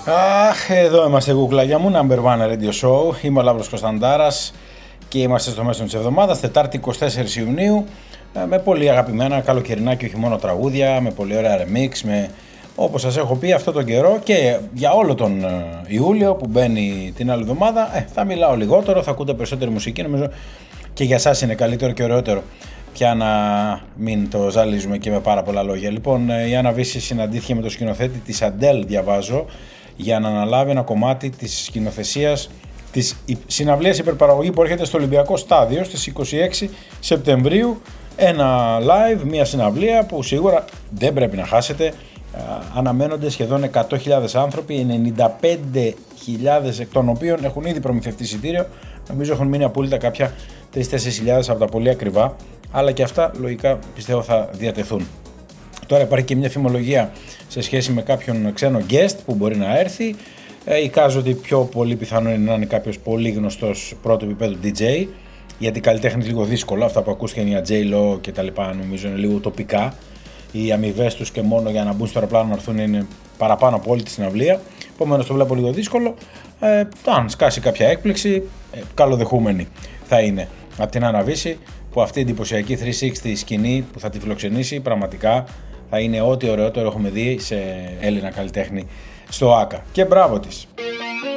Αχ, εδώ είμαστε κουκλάκια μου, Number One Radio Show. Είμαι ο Λαύρος Κωνσταντάρας και είμαστε στο μέσο της εβδομάδας, Τετάρτη 24 Ιουνίου, με πολύ αγαπημένα καλοκαιρινά και όχι μόνο τραγούδια, με πολύ ωραία remix, με, όπως σας έχω πει αυτό τον καιρό και για όλο τον Ιούλιο που μπαίνει την άλλη εβδομάδα, θα μιλάω λιγότερο, θα ακούτε περισσότερη μουσική, νομίζω και για σας είναι καλύτερο και ωραιότερο πια να μην το ζαλίζουμε και με πάρα πολλά λόγια. Λοιπόν, η Άννα Βύση συναντήθηκε με το σκηνοθέτη της Αντέλ, διαβάζω, για να αναλάβει ένα κομμάτι της σκηνοθεσίας της συναυλίας υπερπαραγωγή που έρχεται στο Ολυμπιακό Στάδιο στις 26 Σεπτεμβρίου. Ένα live, μια συναυλία που σίγουρα δεν πρέπει να χάσετε. Αναμένονται σχεδόν 100.000 άνθρωποι, 95.000 εκ των οποίων έχουν ήδη προμηθευτεί εισιτήριο. Νομίζω έχουν μείνει απόλυτα κάποια 3-4.000 από τα πολύ ακριβά, αλλά και αυτά λογικά πιστεύω θα διατεθούν. Τώρα υπάρχει και μια φημολογία σε σχέση με κάποιον ξένο guest που μπορεί να έρθει. Εικάζω ότι πιο πολύ πιθανό είναι να είναι κάποιος πολύ γνωστός πρώτου επίπεδου DJ, γιατί καλλιτέχνη λίγο δύσκολο, αυτά που ακούστηκαν για J-Lo και τα λοιπά νομίζω είναι λίγο τοπικά. Οι αμοιβές τους και μόνο για να μπουν στο αεροπλάνο να έρθουν είναι παραπάνω από όλη τη συναυλία. Επομένως το βλέπω λίγο δύσκολο. Αν σκάσει κάποια έκπληξη, καλοδεχούμενη θα είναι από την Άννα Βύση, που αυτή η εντυπωσιακή 360 σκηνή που θα τη φιλοξενήσει πραγματικά θα είναι ό,τι ωραιότερο έχουμε δει σε Έλληνα καλλιτέχνη στο ΆΚΑ. Και μπράβο της.